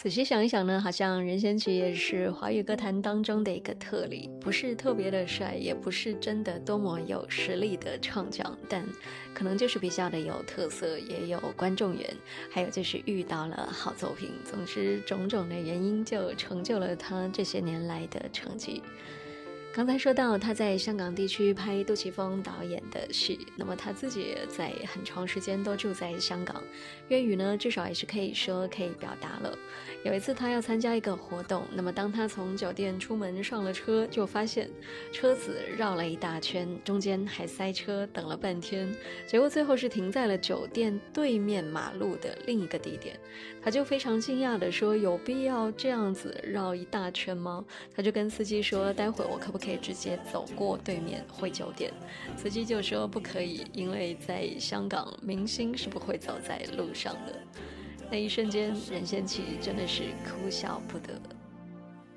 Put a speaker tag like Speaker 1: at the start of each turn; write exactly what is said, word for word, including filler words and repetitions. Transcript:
Speaker 1: 仔细想一想呢，好像任贤齐也是华语歌坛当中的一个特例，不是特别的帅，也不是真的多么有实力的唱将，但可能就是比较的有特色，也有观众缘，还有就是遇到了好作品，总之种种的原因就成就了他这些年来的成绩。刚才说到他在香港地区拍杜琪峰导演的戏，那么他自己也在很长时间都住在香港，粤语呢至少也是可以说可以表达了。有一次他要参加一个活动，那么当他从酒店出门上了车，就发现车子绕了一大圈，中间还塞车，等了半天，结果最后是停在了酒店对面马路的另一个地点。他就非常惊讶地说，有必要这样子绕一大圈吗？他就跟司机说，待会我可不可以直接走过对面回酒店？司机就说不可以，因为在香港明星是不会走在路上的。那一瞬间任贤齐真的是哭笑不得。